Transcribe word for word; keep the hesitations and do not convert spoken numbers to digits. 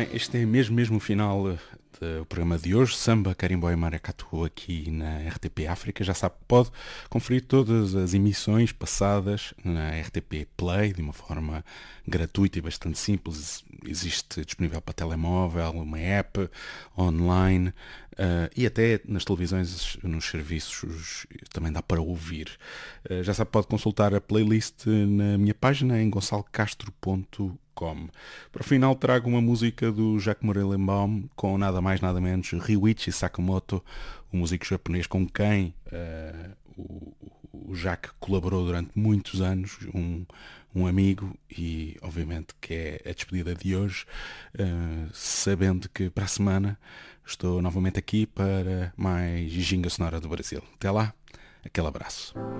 Bem, este é mesmo, mesmo o final eh, do programa de hoje. Samba, Carimbó e Maracatu aqui na R T P África. Já sabe, pode conferir todas as emissões passadas na R T P Play de uma forma gratuita e bastante simples. Existe disponível para telemóvel, uma app online uh, e até nas televisões, nos serviços, também dá para ouvir. Uh, já sabe, pode consultar a playlist na minha página em gonçalo castro ponto com. Para o final trago uma música do Jacques Morellenbaum com nada mais nada menos Ryuichi Sakamoto, um músico japonês com quem uh, o, o Jacques colaborou durante muitos anos, um, um amigo, e obviamente que é a despedida de hoje, uh, sabendo que para a semana estou novamente aqui para mais Ginga Sonora do Brasil. Até lá, aquele abraço.